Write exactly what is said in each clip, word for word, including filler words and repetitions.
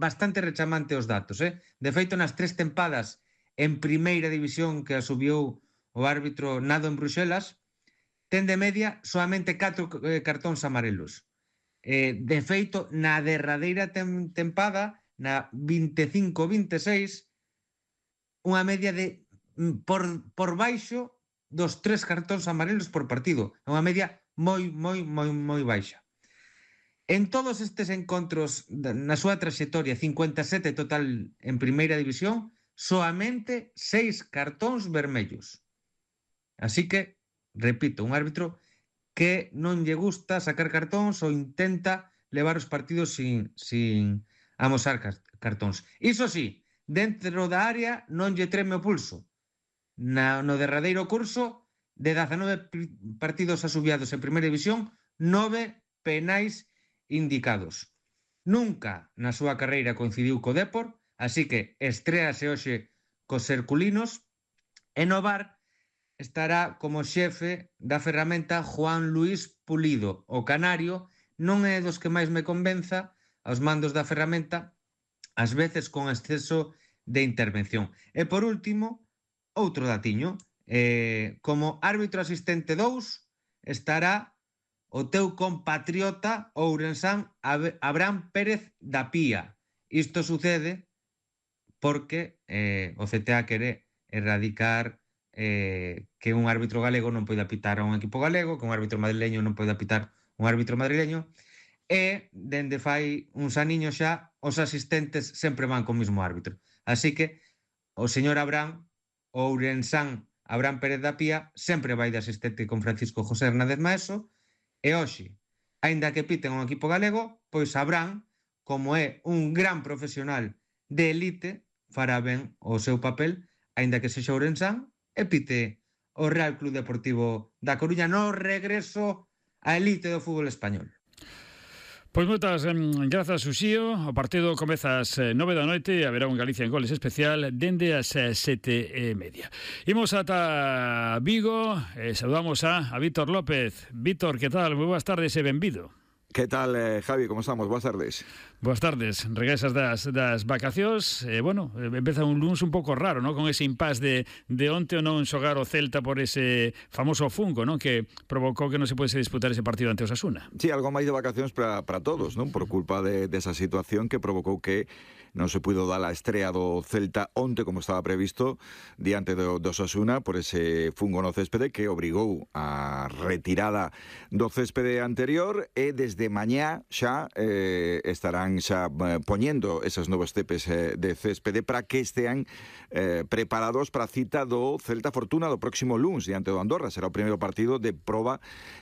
bastante rechamante os datos, eh? De feito, nas tres tempadas en primeira división que asubiu o árbitro Nado en Bruxelas, ten de media solamente catro eh, cartóns amarelos. Eh, de feito, na derradeira tem tempada, na veinticinco veintiséis, unha media de por, por baixo dos tres cartóns amarelos por partido. É unha media moi, moi, moi, moi baixa. En todos estes encontros, na súa trayectoria, cincuenta e sete total en primeira división, soamente seis cartóns vermellos. Así que, repito, un árbitro que non lle gusta sacar cartóns ou intenta levar os partidos sin, sin amosar cartóns. Iso sí, dentro da área non lle treme o pulso. Na, no derradeiro curso, de dezanove partidos asubiados en primeira división, nove penais indicados. Nunca na súa carreira coincidiu co Dépor, así que estréase hoxe cos herculinos, e no V A R estará como xefe da ferramenta Juan Luis Pulido. O canario non é dos que máis me convenza aos mandos da ferramenta, ás veces con exceso de intervención. E por último, outro datiño, eh, como árbitro asistente dous estará o teu compatriota ourensán Abraham Pérez da Pía. Isto sucede porque eh, o C T A quere erradicar eh, que un árbitro galego non pode apitar a un equipo galego, que un árbitro madrileño non pode apitar un árbitro madrileño, e dende fai uns aniños xa os asistentes sempre van co mismo árbitro. Así que o señor Abraham, o ourensán Abraham Pérez da Pía, sempre vai de asistente con Francisco José Hernández Maeso, e hoxe, aínda que piten un equipo galego, pois Abraham, como é un gran profesional de elite, fará ben o seu papel, aínda que sexa ourensán, e pite o Real Club Deportivo da Coruña no regreso á elite do fútbol español. Pois moitas eh, grazas, Uxío. O partido comeza ás nove da noite e haberá un Galicia en Goles especial dende as sete e media. Imos ata Vigo e saludamos a, a Víctor López. Víctor, que tal? Moi boas tardes e benvido. Que tal, eh, Javi? Como estamos? Boas tardes. Boas tardes. Regresas das, das vacacións. Eh, bueno, empeza un lunes un pouco raro, ¿no? Con ese impás de, de onte ou non xogar o Celta por ese famoso fungo, ¿no? Que provocou que non se podese disputar ese partido ante Osasuna. Sí, algo máis de vacacións para para todos, ¿no? Por culpa de, de esa situación que provocou que non se puido dar a estrea do Celta onte como estaba previsto diante do, do Osasuna por ese fungo no céspede que obrigou a retirada do céspede anterior e desde mañá xa eh, estarán xa eh, poñendo esas novos cepes eh, de céspede para que estean eh, preparados para a cita do Celta Fortuna do próximo luns diante do Andorra. Será o primeiro partido de proba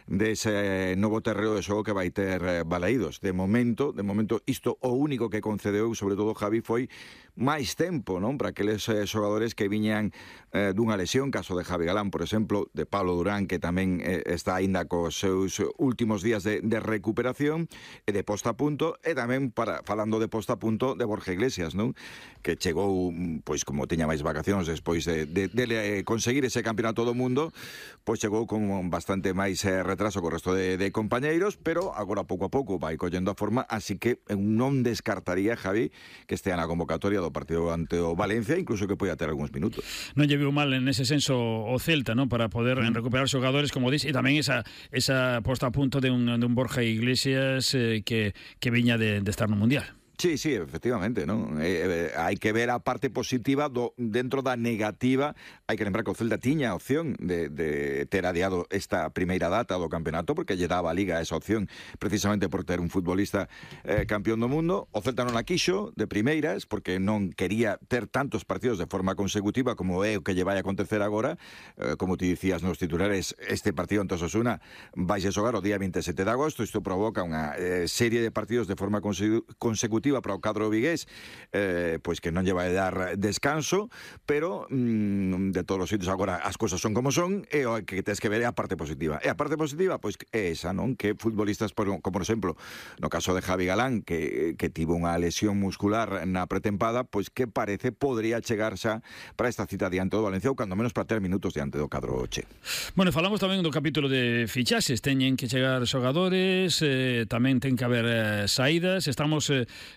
dese novo terreo de xogo que vai ter eh, Balaídos. De momento, de momento isto o único que concedeu, sobre todo Javi, foi máis tempo, non? Para aqueles eh, xogadores que viñan eh, dunha lesión, caso de Javi Galán, por exemplo, de Pablo Durán, que tamén eh, está aínda cos seus últimos días de, de recuperación e de posta a punto, e tamén, para falando de posta a punto, de Borja Iglesias, non? Que chegou, pois, como tiña máis vacacións despois de, de, de, de conseguir ese campeonato do mundo, pois chegou con bastante máis eh, retraso co resto de, de compañeiros, pero agora pouco a pouco vai collendo a forma, así que non descartaría, Javi, que estea na convocatoria do partido ante o Valencia, incluso que poida ter algúns minutos. Non lle viu mal en ese senso o Celta, non? Para poder mm. recuperar xogadores, como dis, e tamén esa, esa posta a punto de un, de un Borja Iglesias eh, que, que viña de, de estar no Mundial. Sí, sí, efectivamente, ¿no? Eh, eh, hai que ver a parte positiva do, dentro da negativa. Hai que lembrar que o Celta tiña a opción de, de ter adiado esta primeira data do campeonato porque lle daba a Liga esa opción precisamente por ter un futbolista eh, campeón do mundo. O Celta non a quixo de primeiras porque non quería ter tantos partidos de forma consecutiva como é o que lle vai a acontecer agora. Eh, como ti dicías nos titulares, este partido ante Osasuna vai a xogar o día veintisiete de agosto. Isto provoca unha eh, serie de partidos de forma consecutiva para o cadro vigués, eh, pois que non lle vai dar descanso, pero mm, de todos os sitios agora as cousas son como son e o que tens que ver é a parte positiva. E a parte positiva, pois é esa, non? Que futbolistas, por, como por exemplo, no caso de Javi Galán, que, que tivo unha lesión muscular na pretempada, pois que parece podría chegar xa para esta cita diante do Valencia ou cando menos para ter minutos diante do cadro che. Bueno, falamos tamén do capítulo de fichaxes, teñen que chegar xogadores, eh, tamén ten que haber eh, saídas, estamos eh,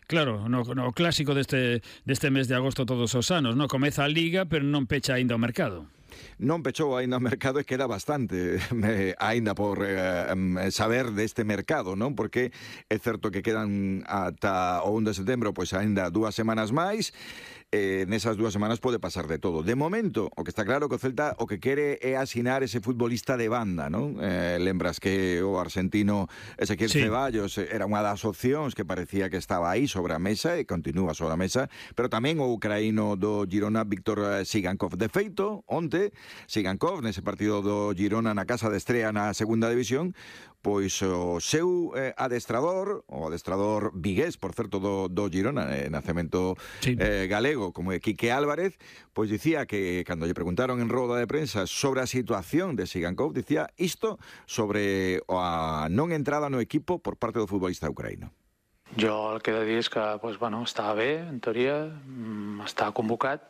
Claro, no, no clásico deste, deste mes de agosto todos os anos, no? Comeza a Liga, pero non pecha aínda o mercado. Non pechou aínda o mercado e queda bastante eh, aínda por eh, saber deste mercado, non? Porque é certo que quedan ata o un de setembro, pois aínda dúas semanas máis. Eh, nesas dúas semanas pode pasar de todo. De momento, o que está claro que o Celta o que quere é asinar ese futbolista de banda, non? Eh, lembras que o argentino Ezequiel sí. Ceballos era unha das opcións que parecía que estaba aí sobre a mesa e continúa sobre a mesa, pero tamén o ucraíno do Girona, Víctor Sigankov. De feito, onte, Sigankov, nese partido do Girona na casa de estrea na segunda división, pois o seu eh, adestrador, o adestrador vigués, por certo, do, do Girona, eh, nacemento sí. eh, galego, como é Quique Álvarez, pois dicía que, cando lle preguntaron en roda de prensa sobre a situación de Sigankov, dicía isto sobre a non entrada no equipo por parte do futbolista ucraíno. Jo el que he de dir és que pues, bueno, estava bé, en teoria, està convocat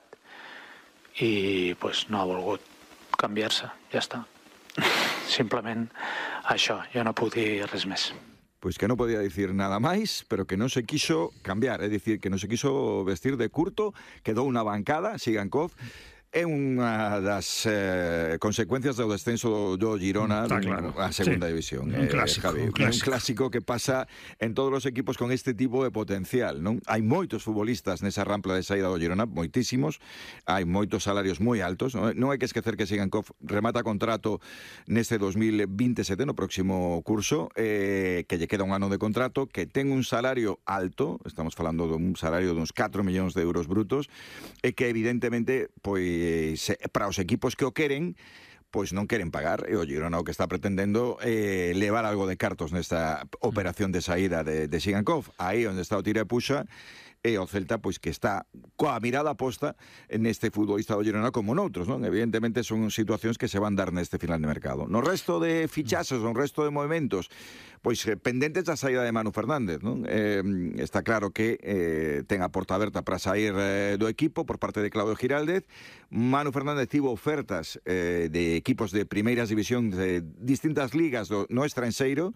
i pues, no ha volgut canviar-se, ja està. Simplement això, jo no puc dir res més. Pois que non podía dicir nada máis, pero que non se quiso cambiar, é dicir, que non se quiso vestir de curto, quedou unha bancada, Sigankov, é unha das eh, consecuencias do descenso do Girona Está claro. a segunda sí. división. Un clásico, eh, Javi, un clásico. Un clásico que pasa en todos os equipos con este tipo de potencial, non? Hai moitos futbolistas nesa rampla de saída do Girona, moitísimos, hai moitos salarios moi altos, non, non hai que esquecer que Sigankov remata contrato neste dos mil veintesete, no próximo curso, eh, que lle queda un ano de contrato, que ten un salario alto, estamos falando dun salario duns catro millóns de euros brutos, e que evidentemente, pois para os equipos que o queren, pois non queren pagar, e o Girona o que está pretendendo é eh, levar algo de cartos nesta operación de saída de, de Sigankov. Aí onde está o tira e puxa, e o Celta pois que está coa mirada posta neste futbolista do Girona como noutros, non? Evidentemente son situacións que se van dar neste final de mercado. No resto de fichaxes, no resto de movimentos, pois eh, pendentes da saída de Manu Fernández, non? Eh, está claro que eh, ten a porta aberta para sair eh, do equipo por parte de Claudio Giraldez. Manu Fernández tivo ofertas eh, de equipos de primeiras divisións de distintas ligas do, no estranxeiro.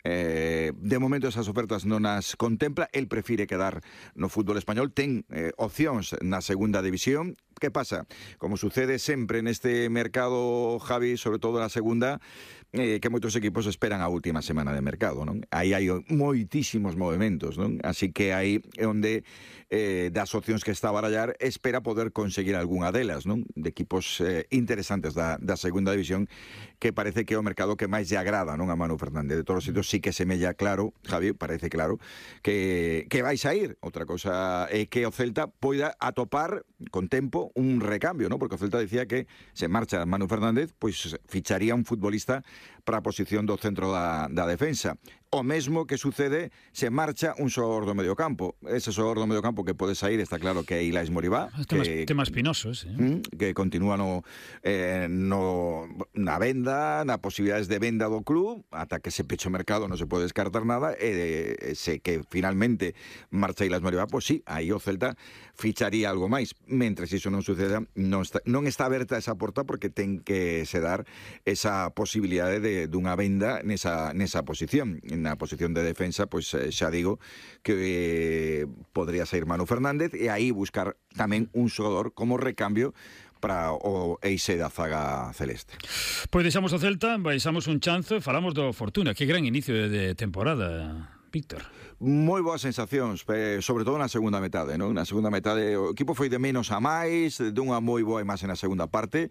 Eh, de momento esas ofertas non as contempla, el prefire quedar no fútbol español, ten eh, opcións na segunda división. Que pasa? Como sucede sempre neste mercado, Javi, sobre todo na segunda, eh, que moitos equipos esperan a última semana de mercado, non? Aí hai moitísimos movimentos, non? Así que aí é onde eh, das opcións que está a barallar espera poder conseguir algunha delas, non? De equipos eh, interesantes da, da segunda división, que parece que é o mercado que máis lle agrada, non, a Manu Fernández. De todos os sitios sí que semella claro, Javi, parece claro que, que vai sair. Outra cosa é que o Celta poida atopar con tempo un recambio, non? Porque o Celta dicía que se marcha Manu Fernández, pois ficharía un futbolista para a posición do centro da, da defensa. O mesmo que sucede se marcha un xogador do medio campo. Ese xogador do medio campo que pode sair, está claro que é Ilais Moribá, tema, que, tema espinoso ese, ¿eh? Que continúa no, eh, no, na venda, na posibilidades de venda do club, ata que se peche o mercado non se pode descartar nada, e eh, se que finalmente marcha Ilais Moribá, pois sí, aí o Celta ficharía algo máis. Mentres iso non suceda, non está, non está aberta esa porta, porque ten que se dar esa posibilidade de dunha venda nesa, nesa posición. Na posición de defensa, pois eh, xa digo que eh, podría sair Manu Fernández, e aí buscar tamén un xogador como recambio para o eixe da zaga celeste. Pois deixamos o Celta, baixamos un chanzo e falamos do Fortuna. Que gran inicio de, de temporada, Víctor. Moi boas sensacións, sobre todo na segunda metade, non? Na segunda metade o equipo foi de menos a máis, dunha moi boa imaxe na segunda parte.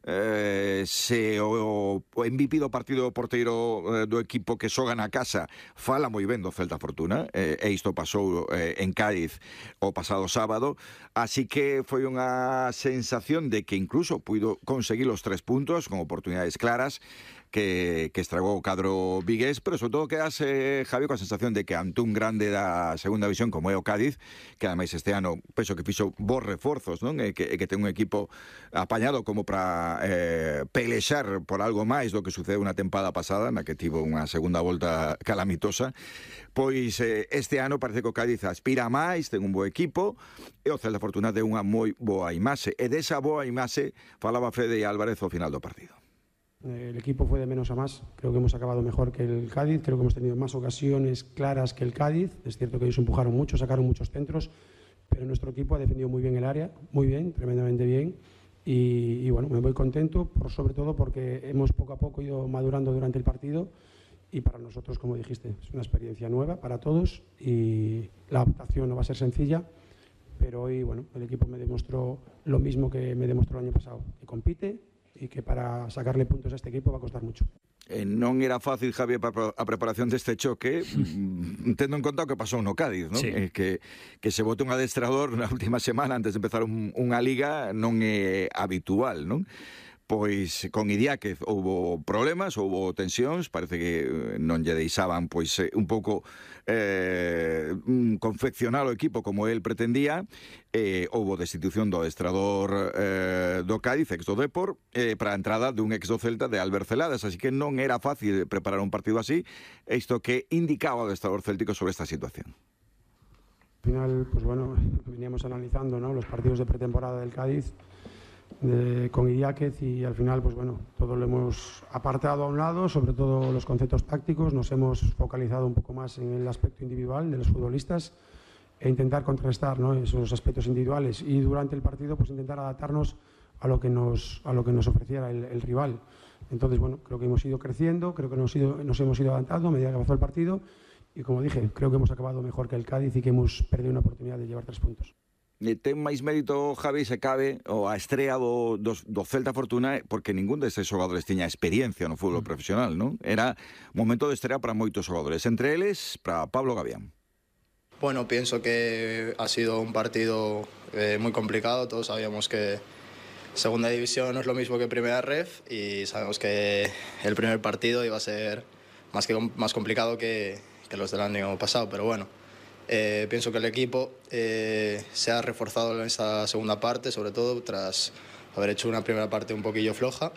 Eh, se o, o M V P do partido, o porteiro eh, do equipo que xoga na casa, fala moi ben do Celta Fortuna, eh, e isto pasou eh, en Cádiz o pasado sábado, así que foi unha sensación de que incluso puido conseguir os tres puntos con oportunidades claras que, que estragou o cadro vigués, pero sobre todo quedase, Javi, coa sensación de que ante un grande da segunda división como é o Cádiz, que ademais este ano penso que fixo bons reforzos, non? E que, e que ten un equipo apañado como para eh, pelexar por algo máis do que sucedeu na tempada pasada, na que tivo unha segunda volta calamitosa. Pois eh, este ano parece que o Cádiz aspira máis, ten un bo equipo, e o Celta Fortuna ten unha moi boa imaxe, e desa boa imaxe falaba Fede Álvarez ao final do partido. Eh, el equipo fue de menos a más, creo que hemos acabado mejor que el Cádiz, creo que hemos tenido más ocasiones claras que el Cádiz. Es cierto que ellos empujaron mucho, sacaron muchos centros, pero nuestro equipo ha defendido muy bien el área, muy bien, tremendamente bien. Y, y bueno, me voy contento, por, sobre todo porque hemos poco a poco ido madurando durante el partido y para nosotros, como dijiste, es una experiencia nueva para todos y la adaptación no va a ser sencilla, pero hoy bueno, el equipo me demostró lo mismo que me demostró el año pasado, que compite y que para sacarle puntos a este equipo va a costar mucho. Eh, non era fácil, Javier, para a preparación deste choque, tendo en conta o que pasou no Cádiz, non? Sí. Eh, que, que se bote un adestrador na última semana antes de empezar un, unha liga non é habitual, non? Pois con Idiáquez houbo problemas, houbo tensións, parece que non lle deixaban pois un pouco eh, confeccionar o equipo como el pretendía. Eh, houbo destitución do adestrador eh, do Cádiz, ex do Depor, eh, para a entrada dun ex do Celta de Albert Celadas, así que non era fácil preparar un partido así, isto que indicaba o adestrador céltico sobre esta situación. Al final, pues bueno, veníamos analizando, ¿no?, los partidos de pretemporada del Cádiz de, con Idiáquez y al final, pues bueno, todo lo hemos apartado a un lado, sobre todo los conceptos tácticos, nos hemos focalizado un poco más en el aspecto individual de los futbolistas e intentar contrastar, ¿no?, esos aspectos individuales y durante el partido pues intentar adaptarnos a lo que nos, a lo que nos ofreciera el, el rival. Entonces, bueno, creo que hemos ido creciendo, creo que nos, ido, nos hemos ido adaptando a medida que avanzó el partido y, como dije, creo que hemos acabado mejor que el Cádiz y que hemos perdido una oportunidad de llevar tres puntos. E ten máis mérito, Javi, se cabe, o a estrea do, do, do Celta Fortuna, porque ningún destes xogadores tiña experiencia no fútbol profesional, non? Era momento de estrea para moitos xogadores, entre eles para Pablo Gavián. Bueno, pienso que ha sido un partido eh, muy complicado. Todos sabíamos que Segunda División no es lo mismo que Primera Ref y sabemos que el primer partido iba a ser más, que, más complicado que, que los del año pasado, pero bueno. Eh, pienso que el equipo eh, se ha reforzado en esta segunda parte, sobre todo tras haber hecho una primera parte un poquillo floja.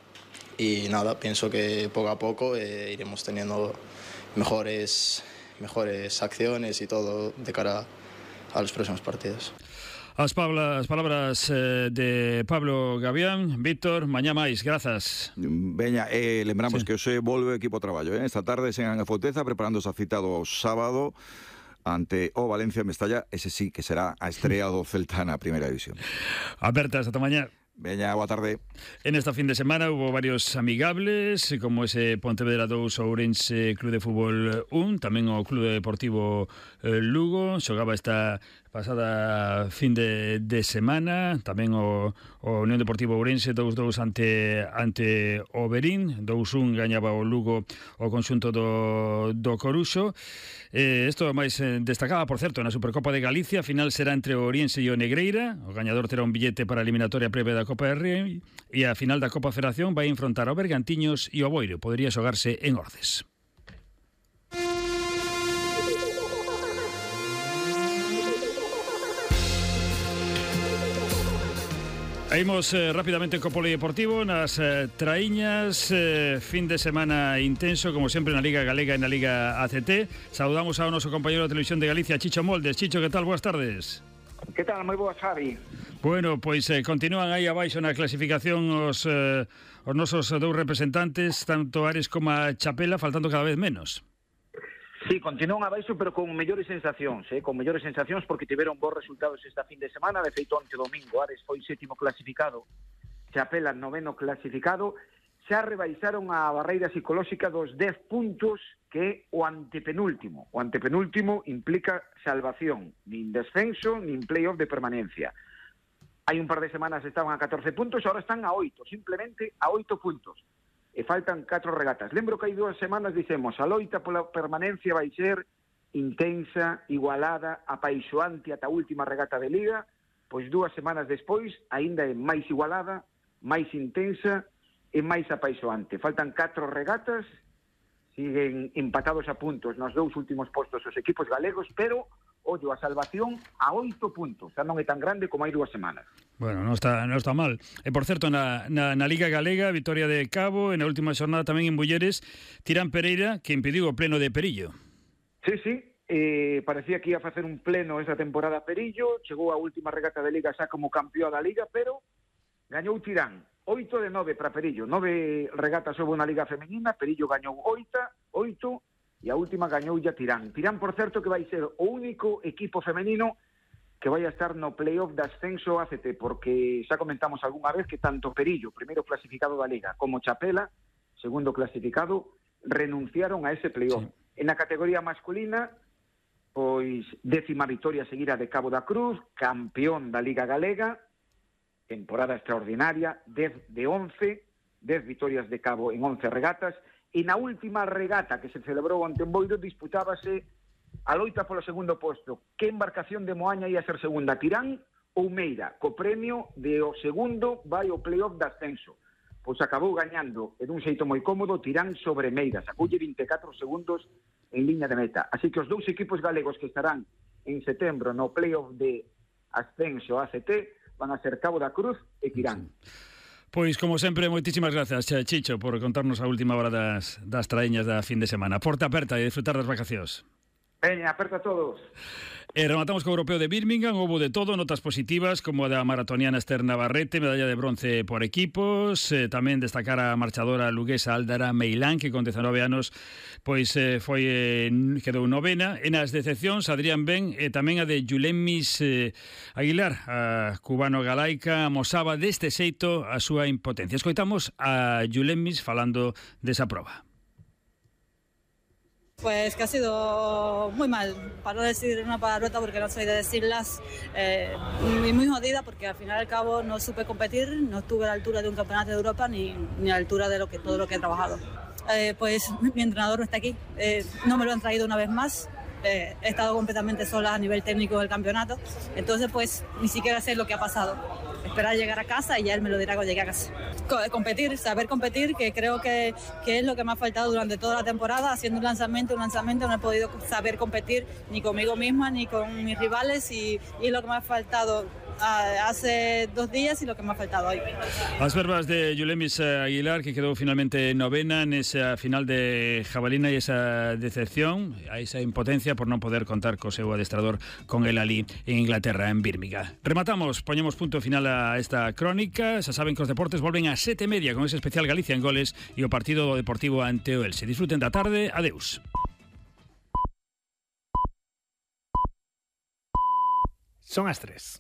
Y nada, pienso que poco a poco eh, iremos teniendo mejores, mejores acciones y todo de cara a los próximos partidos. As, Pabla, as palabras eh, de Pablo Gavián. Víctor, mañá máis, grazas. Veña, eh, lembramos Sí. que hoxe volve o equipo a traballo, eh? Esta tarde sen a Foteza, preparándose a cita do sábado ante o Valencia en Mestalla, ese sí que será a estrea do Celta na Primeira División. Apertas, ata mañá. Veña, boa tarde. En esta fin de semana hubo varios amigables, como ese Pontevedra dos Ourense Club de Fútbol un, tamén o Club Deportivo eh, Lugo, xogaba esta pasada fin de, de semana, tamén o, o Unión Deportivo Ourense dous dous ante ante o Berín, dous un gañaba o Lugo o conxunto do, do Coruxo. Eh, isto máis eh, destacaba, por certo, na Supercopa de Galicia, a final será entre o Oriense e o Negreira, o gañador terá un billete para a eliminatoria previa da Copa R e a final da Copa Federación vai enfrontar ao Bergantiños e o Boiro, podría xogarse en Ordes. Imos eh, rápidamente co polideportivo nas eh, traíñas, eh, fin de semana intenso como sempre na Liga Galega e na Liga A C T. Saudamos ao noso compañero de Televisión de Galicia, Chicho Moldes. Chicho, que tal? Boas tardes. Que tal? Moi boas, Javi. Bueno, pois eh, continúan aí abaixo na clasificación os, eh, os nosos dous representantes, tanto Ares como a Chapela, faltando cada vez menos. Sí, continúan abaixo, pero con mellores sensacións, eh? con mellores sensacións porque tiveron bons resultados esta fin de semana. De feito, onte domingo, Ares foi sétimo clasificado, Chapela noveno clasificado, xa rebaixaron a barreira psicolóxica dos dez puntos, que é o antepenúltimo. O antepenúltimo implica salvación, nin descenso, nin playoff de permanencia. Hai un par de semanas estaban a catorce puntos, ahora están a oito, simplemente a oito puntos. E faltan catro regatas. Lembro que hai dúas semanas dicemos a loita pola permanencia vai ser intensa, igualada, apaixoante ata a última regata de Liga, pois dúas semanas despois aínda é máis igualada, máis intensa e máis apaixoante. Faltan catro regatas, siguen empatados a puntos nos dous últimos postos os equipos galegos, pero ollo, a salvación a oito puntos, xa non é tan grande como hai dúas semanas. Bueno, non está, non está mal. E, por certo, na, na, na Liga Galega, Vitoria de Cabo, e na última xornada tamén en Bulleres, Tirán Pereira, que impediu o pleno de Perillo. Sí, sí, eh, parecía que ia facer un pleno esa temporada Perillo, chegou a última regata de Liga xa como campeón da Liga, pero gañou Tirán. oito de nove para Perillo. Nove regatas houve na Liga Femenina, Perillo gañou oita, oito, e a última gañou ya Tirán. Tirán, por certo, que vai ser o único equipo femenino que vai a estar no playoff de ascenso A C T, porque xa comentamos algunha vez que tanto Perillo, primeiro clasificado da Liga, como Chapela, segundo clasificado, renunciaron a ese playoff. Sí. En a categoría masculina, pois décima victoria seguida de Cabo da Cruz, campeón da Liga Galega, temporada extraordinaria, dez de once, dez victorias de Cabo en once regatas, e na última regata que se celebrou ante Boiro disputábase a loita polo segundo posto. Que embarcación de Moaña ia ser segunda, Tirán ou Meira? Co premio de o segundo vai o playoff de ascenso. Pois acabou gañando, e dun xeito moi cómodo, Tirán sobre Meira, sacoulle vinte e catro segundos en liña de meta. Así que os dous equipos galegos que estarán en setembro no playoff de ascenso A C T van a ser Cabo da Cruz e Tirán. Pois, como sempre, moitísimas grazas, Chicho, por contarnos a última hora das, das traíñas da fin de semana. Porta aperta e disfrutar das vacacións. Veña, aperta a todos. E rematamos co Europeo de Birmingham. Houbo de todo, notas positivas como a da maratoniana Esther Navarrete, medalla de bronce por equipos. Eh, tamén destacar a marchadora luguesa Aldara Meilán, que con dezanove anos pois eh, foi eh, quedou novena. E nas decepcións, Adrián Ben e tamén a de Yulemis eh, Aguilar, a cubano-galaica, amosaba deste xeito a súa impotencia. Escoitamos a Yulemis falando desa proba. Pues que ha sido muy mal, para no decir una palabrota porque no soy de decirlas, eh, y muy jodida porque al final y al cabo no supe competir, no estuve a la altura de un campeonato de Europa ni, ni a la altura de lo que, todo lo que he trabajado. Eh, pues mi entrenador no está aquí, eh, no me lo han traído una vez más, eh, he estado completamente sola a nivel técnico del campeonato, entonces pues ni siquiera sé lo que ha pasado. Esperar llegar a casa y ya él me lo dirá cuando llegue a casa. Competir, saber competir, que creo que, que es lo que me ha faltado durante toda la temporada. Haciendo un lanzamiento, un lanzamiento, no he podido saber competir ni conmigo misma ni con mis rivales y, y lo que me ha faltado hace dos días y lo que me ha faltado hoy. As verbas de Yulemis Aguilar, que quedou finalmente novena nesa final de jabalina e esa decepción, a esa impotencia por non poder contar co seu adestrador con el ali en Inglaterra, en Birmingham. Rematamos, poñemos punto final a esta crónica. Xa saben que os deportes volven a sete e media con ese especial Galicia en goles e o partido do Deportivo ante o Elche. Disfruten da tarde, adeus. Son as tres.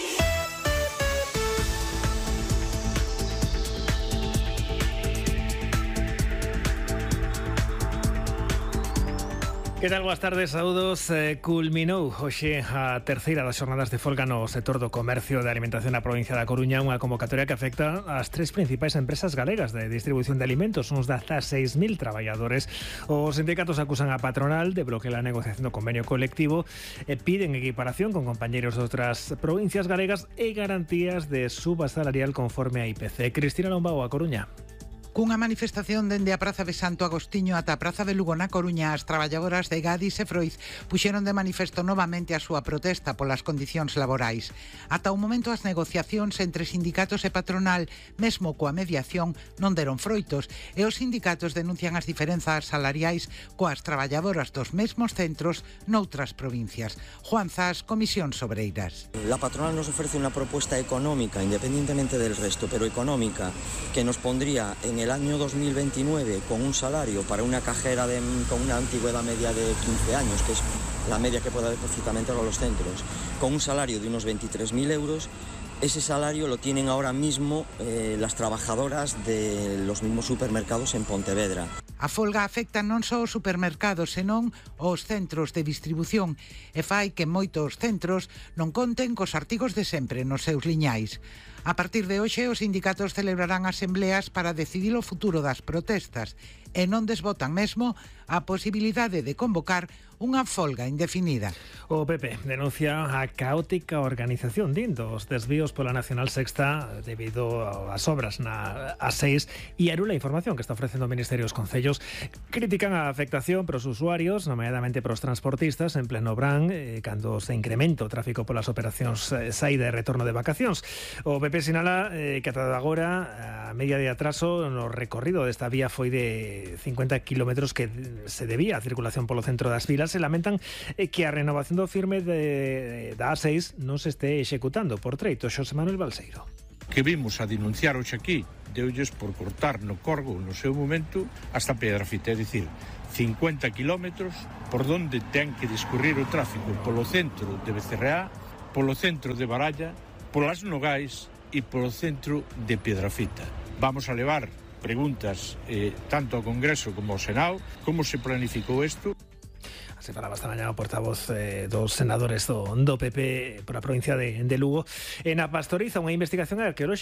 Que tal? Boas tardes, saúdos. Eh, culminou hoxe a terceira das xornadas de folga no sector do comercio de alimentación na provincia da Coruña, unha convocatoria que afecta ás tres principais empresas galegas de distribución de alimentos, uns dezaseis mil traballadores. Os sindicatos acusan a patronal de bloquear a negociación do convenio colectivo e piden equiparación con compañeiros de outras provincias galegas e garantías de suba salarial conforme a I P C. Cristina Lombao, a Coruña. Cunha manifestación dende a Praza de Santo Agostiño ata a Praza de Lugo na Coruña, as traballadoras de Gadis e Froiz puxeron de manifesto novamente a súa protesta polas condicións laborais. Ata o momento as negociacións entre sindicatos e patronal, mesmo coa mediación, non deron froitos e os sindicatos denuncian as diferenzas salariais coas traballadoras dos mesmos centros noutras provincias. Juan Zas, Comisión Obreiras. La patronal nos ofrece una propuesta económica, independientemente del resto, pero económica, que nos pondría en el año dos mil veintinueve con un salario para una cajera de, con una antigüedad media de quince años, que es la media que puede haber perfectamente a los centros, con un salario de unos veintitrés mil euros. Ese salario lo tienen ahora mismo eh, las trabajadoras de los mismos supermercados en Pontevedra. A folga afecta non só os supermercados, senón os centros de distribución e fai que moitos centros non conten cos artigos de sempre nos seus liñais. A partir de hoxe, os sindicatos celebrarán asembleas para decidir o futuro das protestas e non desbotan mesmo a posibilidade de convocar unha folga indefinida. O P P denuncia a caótica organización din dos desvíos pola Nacional Sexta debido ás obras na A seis e arula a información que está ofrecendo o Ministerio e os Concellos. Critican a afectación para os usuarios, nomeadamente para os transportistas en pleno verán, eh, cando se incrementa o tráfico polas operacións eh, saída e retorno de vacacións. O P P sinala eh, que ata agora a media de atraso no recorrido desta vía foi de cincuenta kilómetros que se debía a circulación polo centro das vilas. Se lamentan que a renovación do firme de, da A seis non se este executando por treito. Xosé Manuel Balseiro. que vimos a denunciar hoxe aquí, deulles por cortar no Corgo no seu momento hasta Piedrafita, é dicir, cincuenta kilómetros por donde ten que discurrir o tráfico polo centro de Becerreá, polo centro de Baralla, polas Nogais e polo centro de Piedrafita. Vamos a levar preguntas eh, tanto ao Congreso como ao Senado, como se planificou isto. Se falaba esta mañá o portavoz eh, dos senadores do, do P P por a provincia de, de Lugo. En a Pastoriza, unha investigación arqueolóxica